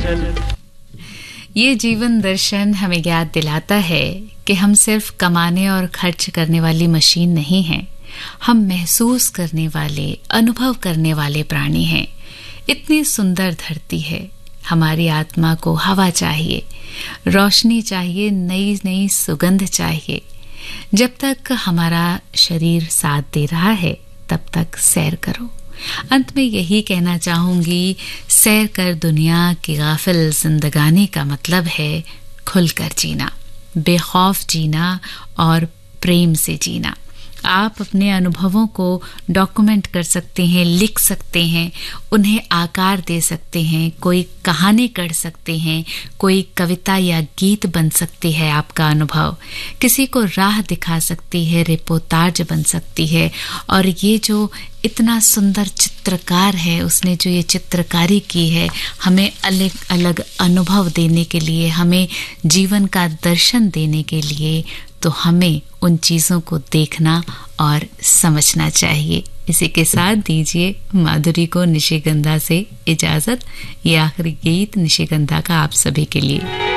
ये जीवन दर्शन हमें याद दिलाता है कि हम सिर्फ कमाने और खर्च करने वाली मशीन नहीं हैं। हम महसूस करने वाले, अनुभव करने वाले प्राणी हैं। इतनी सुंदर धरती है, हमारी आत्मा को हवा चाहिए, रोशनी चाहिए, नई नई सुगंध चाहिए। जब तक हमारा शरीर साथ दे रहा है तब तक सैर करो। अंत में यही कहना चाहूंगी, सैर कर दुनिया की गाफिल जिंदगानी का मतलब है खुलकर जीना, बेखौफ जीना और प्रेम से जीना। आप अपने अनुभवों को डॉक्यूमेंट कर सकते हैं, लिख सकते हैं, उन्हें आकार दे सकते हैं, कोई कहानी कर सकते हैं, कोई कविता या गीत बन सकती है आपका अनुभव, किसी को राह दिखा सकती है, रिपोर्टाज बन सकती है। और ये जो इतना सुंदर चित्रकार है, उसने जो ये चित्रकारी की है, हमें अलग अलग अनुभव देने के लिए, हमें जीवन का दर्शन देने के लिए, तो हमें उन चीजों को देखना और समझना चाहिए। इसी के साथ दीजिए माधुरी को निशिगंधा से इजाजत। ये आखिरी गीत निशिगंधा का आप सभी के लिए।